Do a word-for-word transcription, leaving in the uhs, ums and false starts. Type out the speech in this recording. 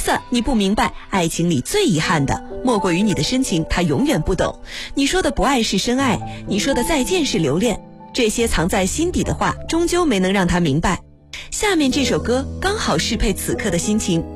Lisa， 你不明白，爱情里最遗憾的莫过于你的深情他永远不懂，你说的不爱是深爱，你说的再见是留恋，这些藏在心底的话终究没能让他明白。下面这首歌刚好适配此刻的心情，